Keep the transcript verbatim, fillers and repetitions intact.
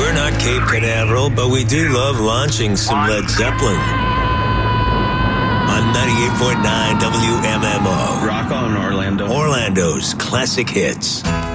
We're not Cape Canaveral, but we do love launching some Led Zeppelin. On ninety-eight point nine W M M O. Rock on, Orlando. Orlando's classic hits.